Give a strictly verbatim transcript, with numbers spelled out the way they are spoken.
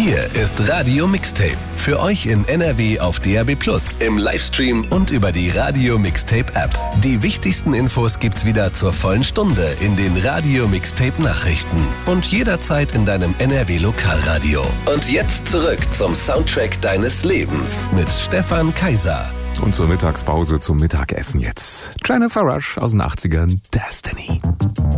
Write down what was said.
Hier ist Radio Mixtape. Für euch in N R W auf D A B plus, im Livestream und über die Radio Mixtape App. Die wichtigsten Infos gibt's wieder zur vollen Stunde in den Radio Mixtape Nachrichten und jederzeit in deinem N R W Lokalradio. Und jetzt zurück zum Soundtrack deines Lebens mit Stefan Kaiser. Und zur Mittagspause, zum Mittagessen jetzt. Jennifer Rush aus den achtzigern, Destiny.